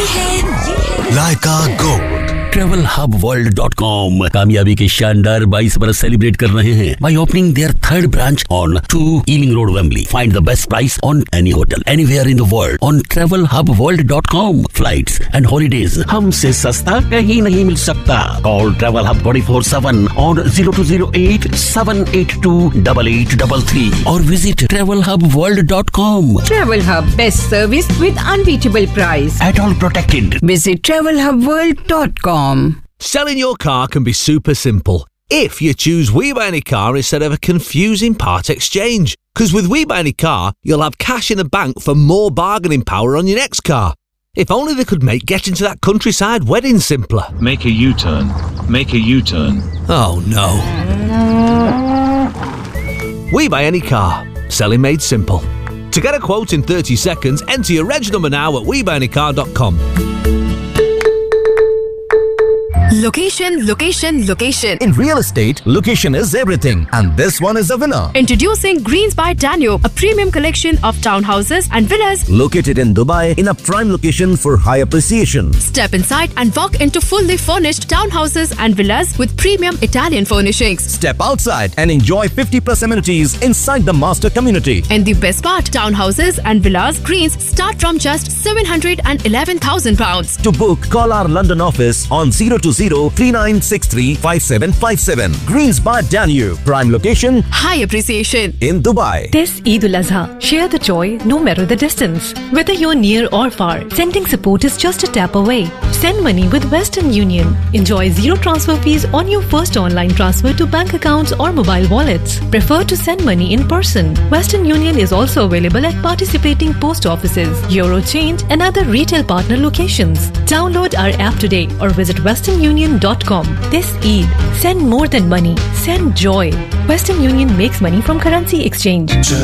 लाइका gold. TravelHubWorld.com कामयाबी के शानदार 22 बरस सेलिब्रेट कर रहे हैं by opening their third branch on 2 Ealing Road, Wembley. Find the best price on any hotel anywhere in the world on TravelHubWorld.com. Flights and holidays हमसे सस्ता कहीं नहीं मिल सकता. Call Travel Hub 24/7 on 0208 782 8833 or visit TravelHubWorld.com. Travel Hub, best service with unbeatable price. At all protected. Visit TravelHubWorld.com. Selling your car can be super simple if you choose We Buy Any Car instead of a confusing part exchange. Because with We Buy Any Car, you'll have cash in the bank for more bargaining power on your next car. If only they could make getting to that countryside wedding simpler. Make a U-turn. Make a U-turn. Oh no. We Buy Any Car. Selling made simple. To get a quote in 30 seconds, enter your reg number now at WeBuyAnyCar.com. Location, location, location. In real estate, location is everything, and this one is the winner. Introducing Greens by Danube, a premium collection of townhouses and villas Located in Dubai in a prime location for high appreciation. Step inside and walk into fully furnished townhouses and villas with premium Italian furnishings. Step outside and enjoy 50+ amenities inside the master community. And the best part, townhouses and villas Greens start from just £711,000. To book, call our London office on 020-3963-5757. Greens by Danube, prime location High appreciation. in Dubai. This Eid al-Azha, share the joy no matter the distance. Whether you're near or far, sending support is just a tap away. Send money with Western Union. Enjoy zero transfer fees on your first online transfer to bank accounts or mobile wallets. Prefer to send money in person. Western Union is also available at participating post offices, Eurochange and other retail partner locations. Download our app today or visit westernunion.com. This Eid, send more than money. Send joy. Western Union makes money from currency exchange.